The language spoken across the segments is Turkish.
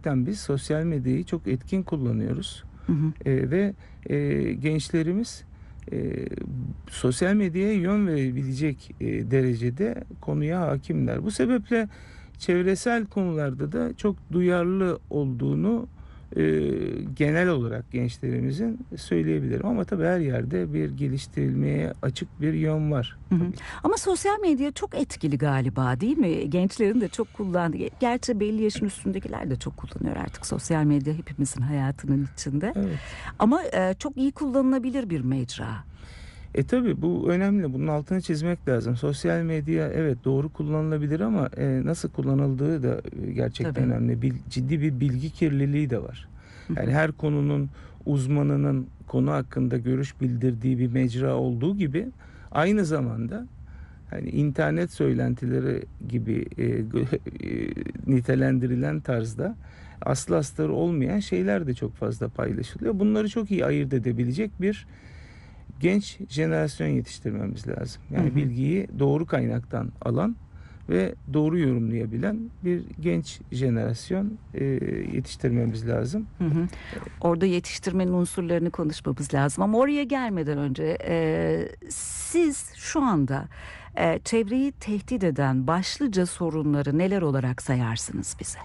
gerçekten biz sosyal medyayı çok etkin kullanıyoruz. Hı hı. Ve gençlerimiz sosyal medyaya yön verebilecek derecede konuya hakimler. Bu sebeple çevresel konularda da çok duyarlı olduğunu genel olarak gençlerimizin söyleyebilirim. Ama tabii her yerde bir geliştirilmeye açık bir yön var. Hı hı. Tabii. Ama sosyal medya çok etkili galiba, değil mi? Gençlerin de çok kullandığı. Gerçi belli yaşın üstündekiler de çok kullanıyor artık sosyal medya, hepimizin hayatının içinde. Evet. Ama çok iyi kullanılabilir bir mecra. Tabii bu önemli. Bunun altını çizmek lazım. Sosyal medya evet doğru kullanılabilir ama nasıl kullanıldığı da gerçekten Tabii. önemli. Ciddi bir bilgi kirliliği de var. Yani her konunun uzmanının konu hakkında görüş bildirdiği bir mecra olduğu gibi aynı zamanda hani internet söylentileri gibi nitelendirilen tarzda aslı astarı olmayan şeyler de çok fazla paylaşılıyor. Bunları çok iyi ayırt edebilecek bir genç jenerasyon yetiştirmemiz lazım. Yani bilgiyi doğru kaynaktan alan ve doğru yorumlayabilen bir genç jenerasyon yetiştirmemiz lazım. Hı hı. Orada yetiştirmenin unsurlarını konuşmamız lazım. Ama oraya gelmeden önce siz şu anda çevreyi tehdit eden başlıca sorunları neler olarak sayarsınız bize?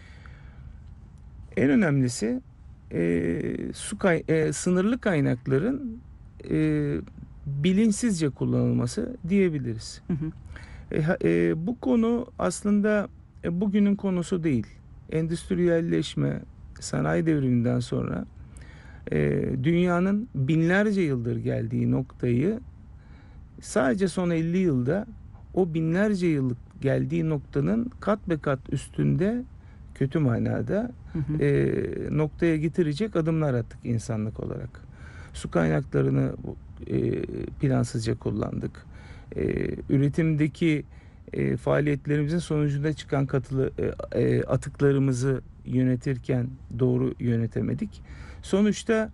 En önemlisi sınırlı kaynakların bilinçsizce kullanılması diyebiliriz. Hı hı. Bu konu aslında bugünün konusu değil. Endüstriyelleşme, sanayi devriminden sonra dünyanın binlerce yıldır geldiği noktayı sadece son 50 yılda o binlerce yıllık geldiği noktanın kat be kat üstünde kötü manada noktaya getirecek adımlar attık insanlık olarak. Su kaynaklarını plansızca kullandık. Üretimdeki faaliyetlerimizin sonucunda çıkan atıklarımızı yönetirken doğru yönetemedik. Sonuçta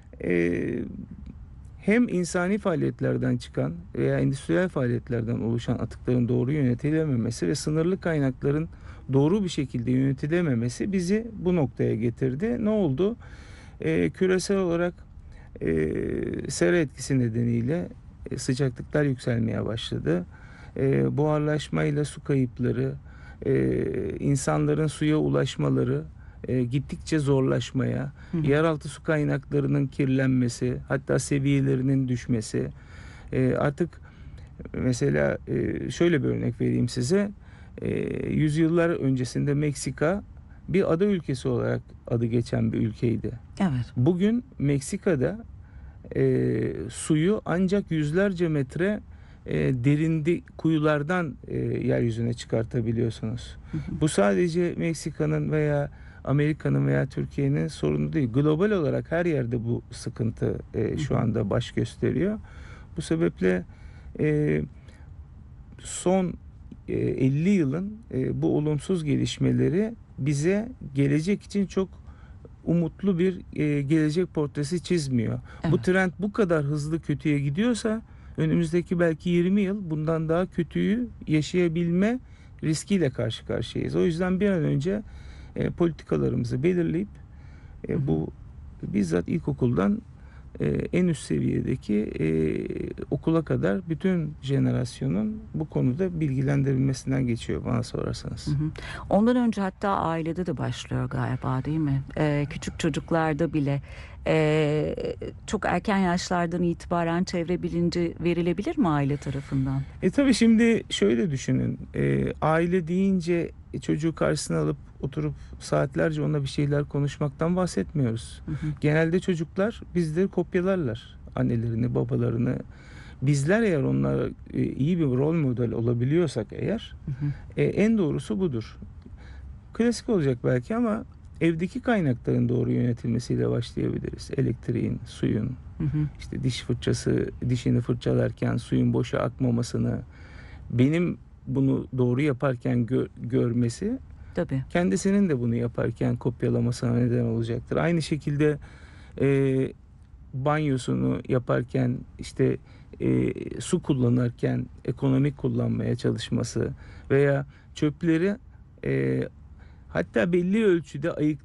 hem insani faaliyetlerden çıkan veya endüstriyel faaliyetlerden oluşan atıkların doğru yönetilememesi ve sınırlı kaynakların doğru bir şekilde yönetilememesi bizi bu noktaya getirdi. Ne oldu? Küresel olarak sera etkisi nedeniyle sıcaklıklar yükselmeye başladı. Buharlaşmayla su kayıpları, insanların suya ulaşmaları gittikçe zorlaşmaya, yeraltı su kaynaklarının kirlenmesi, hatta seviyelerinin düşmesi. Artık mesela şöyle bir örnek vereyim size. Yüzyıllar öncesinde Meksika bir ada ülkesi olarak adı geçen bir ülkeydi. Evet. Bugün Meksika'da suyu ancak yüzlerce metre derinde kuyulardan yeryüzüne çıkartabiliyorsunuz. Bu sadece Meksika'nın veya Amerika'nın veya Türkiye'nin sorunu değil. Global olarak her yerde bu sıkıntı şu anda baş gösteriyor. Bu sebeple son 50 yılın bu olumsuz gelişmeleri bize gelecek için çok umutlu bir gelecek portresi çizmiyor. Evet. Bu trend bu kadar hızlı kötüye gidiyorsa önümüzdeki belki 20 yıl bundan daha kötüyü yaşayabilme riskiyle karşı karşıyayız. O yüzden bir an önce politikalarımızı belirleyip bu bizzat ilkokuldan en üst seviyedeki okula kadar bütün jenerasyonun bu konuda bilgilendirilmesinden geçiyor bana sorarsanız. Ondan önce hatta ailede de başlıyor galiba, değil mi? Küçük çocuklarda bile çok erken yaşlardan itibaren çevre bilinci verilebilir mi aile tarafından? Tabii şimdi şöyle düşünün. Aile deyince çocuğu karşısına alıp oturup saatlerce onunla bir şeyler konuşmaktan bahsetmiyoruz. Genelde çocuklar bizleri kopyalarlar. Annelerini, babalarını. Bizler eğer onlara iyi bir rol model olabiliyorsak eğer en doğrusu budur. Klasik olacak belki ama evdeki kaynakların doğru yönetilmesiyle başlayabiliriz. Elektriğin, suyun, işte dişini fırçalarken suyun boşa akmamasını, benim bunu doğru yaparken görmesi, Tabii. kendisinin de bunu yaparken kopyalamasına neden olacaktır. Aynı şekilde banyosunu yaparken işte su kullanırken ekonomik kullanmaya çalışması veya çöpleri hatta belli ölçüde